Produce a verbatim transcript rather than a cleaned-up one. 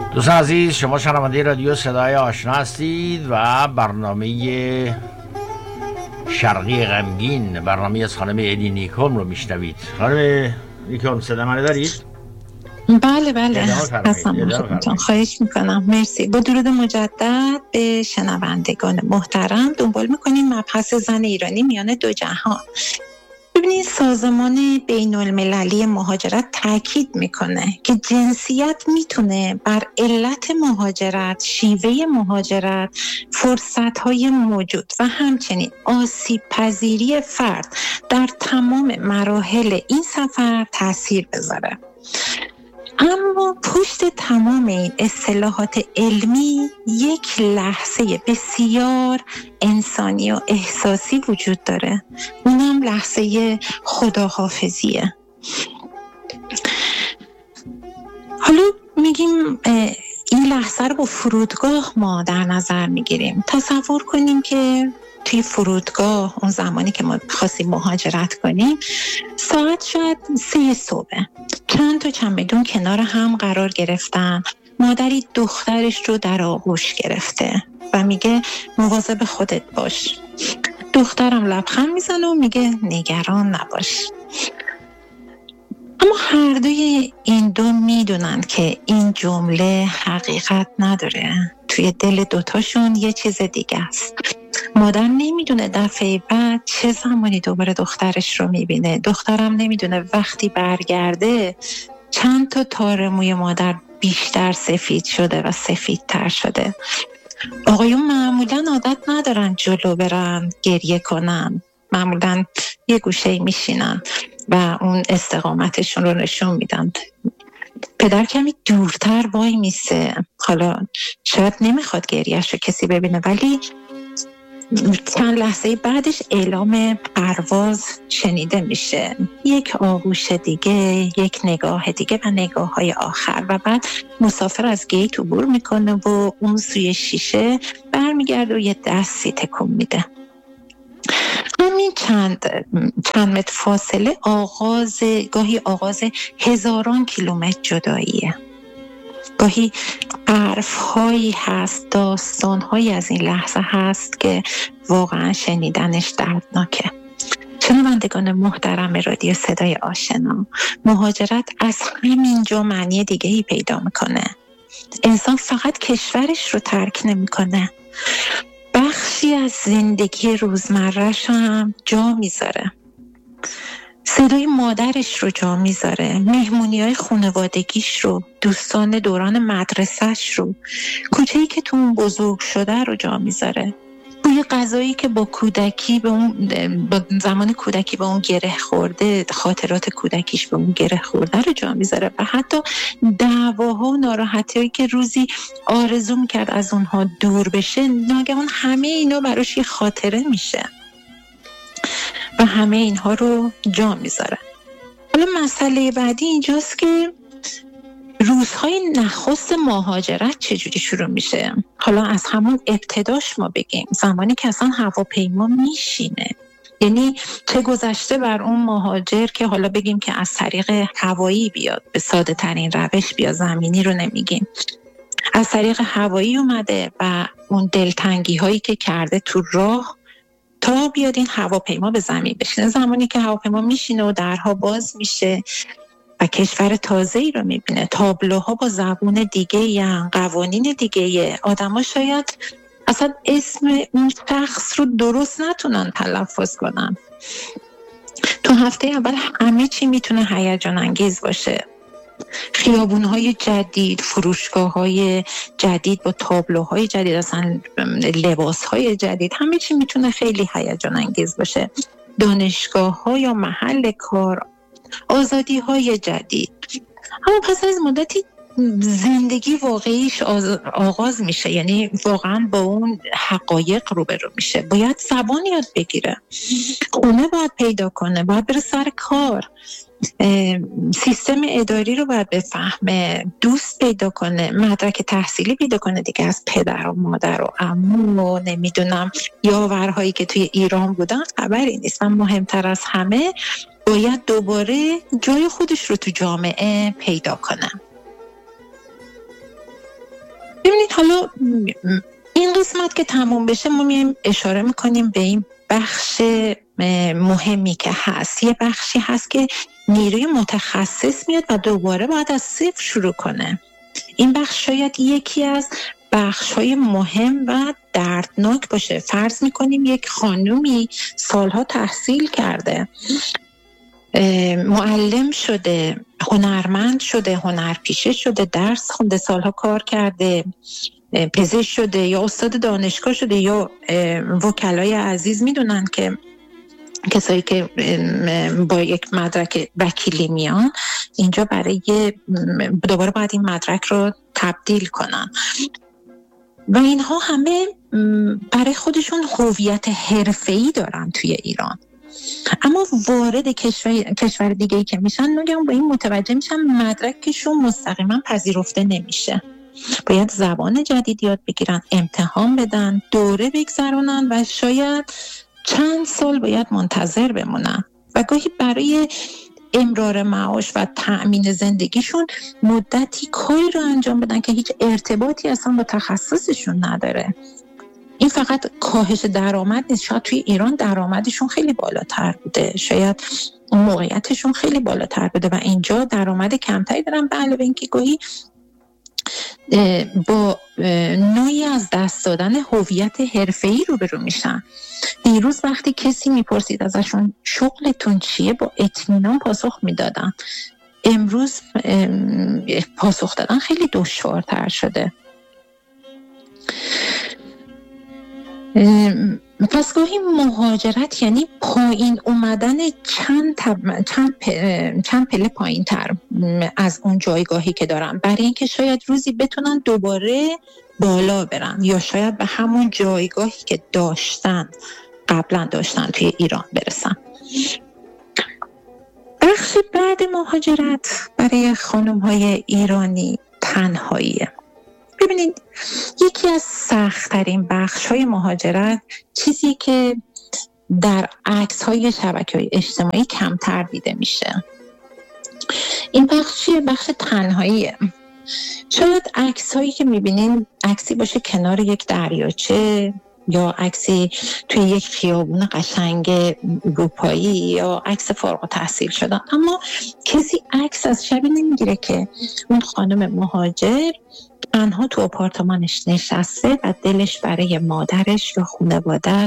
دوستان عزیز، شما شنونده رادیو صدای آشنا هستید و برنامه شرقی غمگین، برنامه از خانم ادی نیکولم رو میشنوید. خانم نیکولم، صدا منو دارید؟ بله بله هستم. خواهش میکنم. مرسی. با درود مجدد به شنوندگان محترم. دنبال میکنیم مبحث زن ایرانی میان دو جهان. ببینید، سازمان بین المللی مهاجرت تاکید میکنه که جنسیت میتونه بر علت مهاجرت، شیوه مهاجرت، فرصت‌های موجود و همچنین آسیب پذیری فرد در تمام مراحل این سفر تأثیر بذاره. اما پشت تمام این اصطلاحات علمی یک لحظه بسیار انسانی و احساسی وجود داره، اونم لحظه خداحافظیه. حالا میگیم این لحظه رو با فرودگاه ما در نظر میگیریم. تصور کنیم که توی فرودگاه اون زمانی که ما خواستیم مهاجرت کنیم، ساعت شاید سه صبح، چند تا چمدون کنار هم قرار گرفتن. مادری دخترش رو در آغوش گرفته و میگه مواظب خودت باش. دخترم لبخند میزنه و میگه نگران نباش. اما هر دوی این دو میدونن که این جمله حقیقت نداره. توی دل دوتاشون یه چیز دیگه است. مادر نمیدونه دفعه بعد چه زمانی دوباره دخترش رو میبینه. دخترم نمیدونه وقتی برگرده چند تا تار موی مادر بیشتر سفید شده و سفیدتر شده. آقایون معمولاً عادت ندارن جلو برن گریه کنن. معمولاً یه گوشه میشینن و اون استقامتشون رو نشون میدن. پدر کمی دورتر وای میسه. حالا شاید نمیخواد گریهش رو کسی ببینه، ولی چند لحظه بعدش اعلام پرواز شنیده میشه. یک آغوش دیگه، یک نگاه دیگه و نگاه های آخر، و بعد مسافر از گیت عبور میکنه و اون سوی شیشه برمیگرده و یه دستی تکون میده. همین چند چند متر فاصله آغاز گاهی آغاز هزاران کیلومتر جداییه. گاهی حرف‌هایی هست، داستان‌هایی از این لحظه هست که واقعا شنیدنش دردناکه. شنوندگان محترم رادیو صدای آشنا، مهاجرت از همینجا معنی دیگه‌ای پیدا میکنه. انسان فقط کشورش رو ترک نمیکنه، بخشی از زندگی روزمره‌ش هم جا میذاره. صدای مادرش رو جا میذاره، مهمونی‌های خانوادگیش رو، دوستان دوران مدرسه‌ش رو، کوچه‌ای که تو اون بزرگ شده رو جا میذاره. بوی غذایی که با کودکی به اون با زمان کودکی به اون گره خورده، خاطرات کودکیش به اون گره خورده رو جا میذاره و حتی دعواها و ناراحتی‌هایی که روزی آرزو میکرد از اونها دور بشه، ناگهان همه اینا براش یه خاطره میشه و همه اینها رو جا میذاره. حالا مسئله بعدی اینجاست که روزهای نخست مهاجرت چجوری شروع میشه؟ حالا از همون ابتداش ما بگیم، زمانی که اصلا هواپیما میشینه. یعنی چه گذشته بر اون مهاجر که حالا بگیم که از طریق هوایی بیاد، به ساده ترین روش بیاد، زمینی رو نمیگیم، از طریق هوایی اومده و اون دلتنگی هایی که کرده تو راه تا بیاد این هواپیما به زمین بشینه. زمانی که هواپیما میشینه و درها باز میشه و کشور تازه‌ای رو میبینه، تابلوها با زبون دیگه یا قوانین دیگه، آدما شاید اصلا اسم اون شخص رو درست نتونن تلفظ کنن. تو هفته اول همه چی میتونه هیجان انگیز باشه. خیابون‌های جدید، فروشگاه‌های جدید با تابلوهای جدید، اصلا لباس‌های جدید، همه چی میتونه خیلی هیجان انگیز باشه. دانشگاه‌ها یا محل کار، آزادی‌های جدید. اما پس از مدتی زندگی واقعیش آغاز میشه، یعنی واقعا با اون حقایق روبرو میشه. باید زبان یاد بگیره، خونه باید پیدا کنه، باید بره سر کار، سیستم اداری رو باید بفهمه، دوست پیدا کنه، مدرک تحصیلی پیدا کنه دیگه از پدر و مادر و عمو و نمیدونم یاورهایی که توی ایران بودن خبری نیست. و مهمتر از همه باید دوباره جای خودش رو تو جامعه پیدا کنه. حالا این قسمت که تموم بشه ما میایم اشاره میکنیم به این بخش مهمی که هست. یه بخشی هست که نیروی متخصص میاد و دوباره باید از صفر شروع کنه. این بخش شاید یکی از بخش‌های مهم و دردناک باشه. فرض میکنیم یک خانومی سالها تحصیل کرده، معلم شده، هنرمند شده، هنرپیشه شده، درس خونده، سالها کار کرده، پزشک شده یا استاد دانشگاه شده، یا وکلای عزیز میدونن که کسایی که با یک مدرک وکیلی میان اینجا برای دوباره باید این مدرک رو تبدیل کنن و اینها همه برای خودشون هویت حرفه‌ای دارن توی ایران، اما وارد کشور کشور دیگه‌ای که میشن نگم با این متوجه میشن مدرکشون مستقیما پذیرفته نمیشه. باید زبان جدید یاد بگیرن، امتحان بدن، دوره بگذرونن و شاید چند سال باید منتظر بمونن و گاهی برای امرار معاش و تأمین زندگیشون مدتی کاری رو انجام بدن که هیچ ارتباطی اصلا با تخصصشون نداره. این فقط کاهش درآمد نیست، شاید توی ایران درآمدشون خیلی بالاتر بوده، شاید موقعیتشون خیلی بالاتر بوده و اینجا درآمد کمتری دارن، به علاوه اینکه گاهی با نوعی از دست دادن هویت حرفه‌ای روبرو میشن. دیروز وقتی کسی میپرسید ازشون شغلتون چیه با اطمینان پاسخ میدادن، امروز پاسخ دادن خیلی دشوارتر شده. پس گاهی مهاجرت یعنی پایین اومدن چند تب... چند, پ... چند پله پایین تر از اون جایگاهی که دارن، برای اینکه شاید روزی بتونن دوباره بالا برن یا شاید به همون جایگاهی که داشتن قبلا داشتن توی ایران برسن. بخش بعد مهاجرت برای خانم‌های ایرانی تنهاییه. ببینید یکی از سخت‌ترین بخش‌های مهاجرت، چیزی که در عکس‌های شبکه‌های اجتماعی کمتر دیده میشه، این بخشی بخش تنهاییه. شاید عکس‌هایی که می‌بینین عکسی باشه کنار یک دریاچه یا عکسی توی یک خیابون قشنگ اروپایی یا عکس فارغ التحصیل شدن، اما کسی عکس از شبی نمیگیره که اون خانم مهاجر تنها تو آپارتمانش نشسته و دلش برای مادرش یا خانواده